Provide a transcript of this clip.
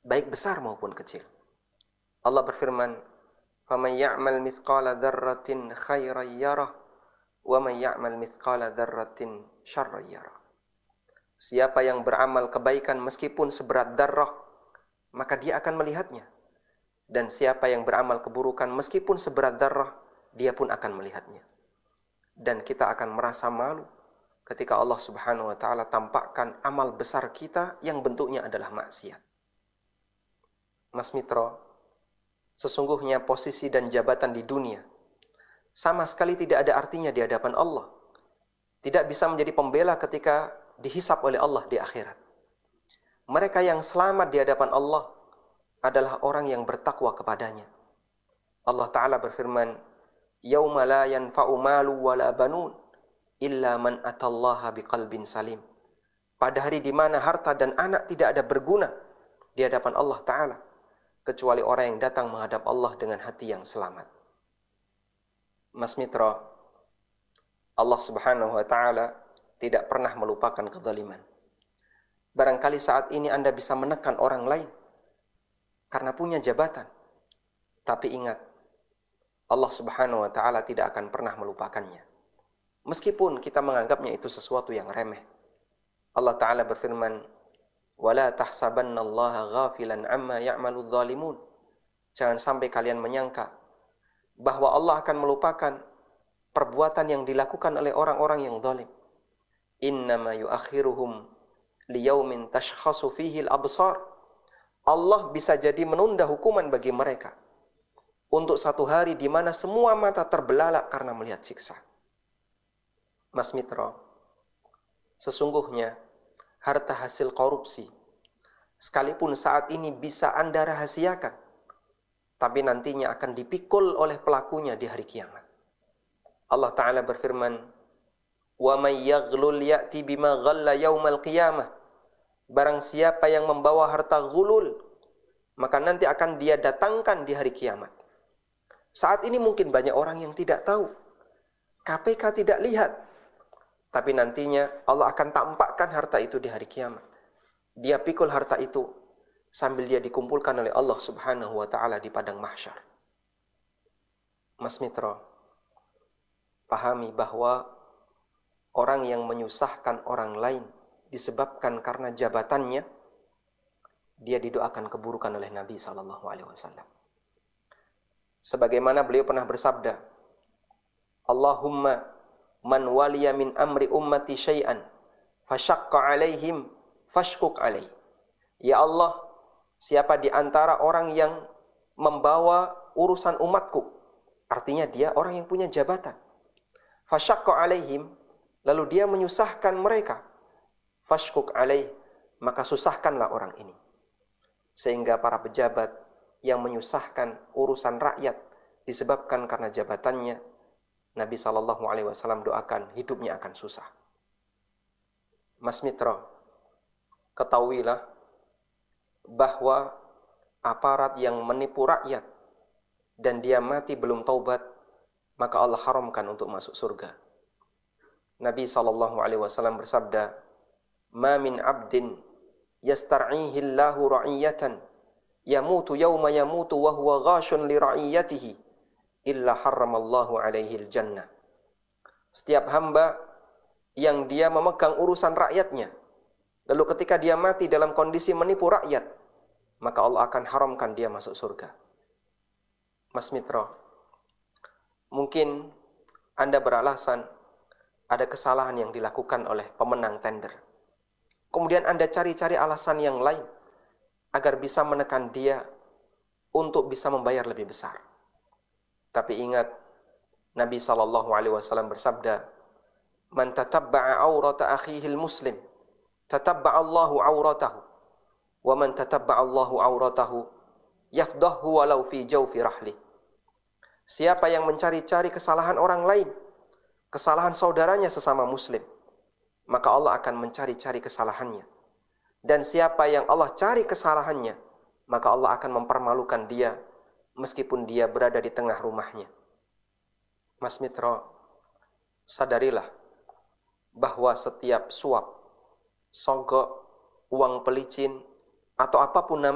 baik besar maupun kecil. Allah berfirman, "Faman ya'mal mithqala dzarratin khairan yarah, wa man ya'mal mithqala dzarratin syarran yarah." Siapa yang beramal kebaikan meskipun seberat dzarrah, maka dia akan melihatnya. Dan siapa yang beramal keburukan meskipun seberat dzarrah, dia pun akan melihatnya. Dan kita akan merasa malu ketika Allah Subhanahu wa taala tampakkan amal besar kita yang bentuknya adalah maksiat. Mas Mitro, sesungguhnya posisi dan jabatan di dunia sama sekali tidak ada artinya di hadapan Allah. Tidak bisa menjadi pembela ketika dihisab oleh Allah di akhirat. Mereka yang selamat di hadapan Allah adalah orang yang bertakwa kepadanya. Allah Ta'ala berfirman, "Yauma la yanfa'u malu wala banun illa man atallaha biqalbin salim." Pada hari di mana harta dan anak tidak ada berguna di hadapan Allah Ta'ala, kecuali orang yang datang menghadap Allah dengan hati yang selamat. Mas Mitra, Allah Subhanahu wa Ta'ala tidak pernah melupakan kezaliman. Barangkali saat ini Anda bisa menekan orang lain karena punya jabatan. Tapi ingat, Allah Subhanahu wa Ta'ala tidak akan pernah melupakannya. Meskipun kita menganggapnya itu sesuatu yang remeh. Allah Ta'ala berfirman, "Wala tahsabannallaha ghafilan amma ya'maludz zalimun." Jangan sampai kalian menyangka bahwa Allah akan melupakan perbuatan yang dilakukan oleh orang-orang yang zalim. Innama yuakhiruhum liyaumin tashkhasu fihi al-absar. Allah bisa jadi menunda hukuman bagi mereka untuk satu hari di mana semua mata terbelalak karena melihat siksa. Mas Mitro, sesungguhnya harta hasil korupsi, sekalipun saat ini bisa Anda rahasiakan, tapi nantinya akan dipikul oleh pelakunya di hari kiamat. Allah Ta'ala berfirman, "Wa may yaghlul ya'ti bima ghalla yaumal qiyamah." Barang siapa yang membawa harta ghulul, maka nanti akan dia datangkan di hari kiamat. Saat ini mungkin banyak orang yang tidak tahu. KPK tidak lihat. Tapi nantinya Allah akan tampakkan harta itu di hari kiamat. Dia pikul harta itu sambil dia dikumpulkan oleh Allah Subhanahu wa Ta'ala di padang mahsyar. Mas Mitro, pahami bahwa orang yang menyusahkan orang lain disebabkan karena jabatannya, dia didoakan keburukan oleh Nabi SAW. Sebagaimana beliau pernah bersabda, "Allahumma man waliya min amri ummati syai'an fashaqqa alaihim fashquq alaih." Ya Allah, siapa di antara orang yang membawa urusan umatku, artinya dia orang yang punya jabatan, fashaqqa alaihim, lalu dia menyusahkan mereka, fashquq alaih, maka susahkanlah orang ini. Sehingga para pejabat yang menyusahkan urusan rakyat disebabkan karena jabatannya, Nabi SAW doakan hidupnya akan susah. Mas Mitra, ketahuilah bahwa aparat yang menipu rakyat dan dia mati belum taubat, maka Allah haramkan untuk masuk surga. Nabi SAW bersabda, "Ma min abdin yastar'ihi Allahu ra'iyatan yamutu yawma yamutu wa huwa ghashun li ra'iyatihi illa harramallahu alaihi al-jannah." Setiap hamba yang dia memegang urusan rakyatnya, lalu ketika dia mati dalam kondisi menipu rakyat, maka Allah akan haramkan dia masuk surga. Mas Mitro, mungkin Anda beralasan ada kesalahan yang dilakukan oleh pemenang tender. Kemudian Anda cari-cari alasan yang lain agar bisa menekan dia untuk bisa membayar lebih besar. Tapi ingat, Nabi SAW bersabda, "Man tatabba'a aurata akhihil muslim, tatabba'a Allahu auratahu, wa man tatabba'a Allahu auratahu, yafdahu walau fi jawfi rahli." Siapa yang mencari-cari kesalahan orang lain, kesalahan saudaranya sesama muslim, maka Allah akan mencari-cari kesalahannya. Dan siapa yang Allah cari kesalahannya, maka Allah akan mempermalukan dia meskipun dia berada di tengah rumahnya. Mas Mitro, sadarilah bahwa setiap suap, sogok, uang pelicin, atau apapun namanya,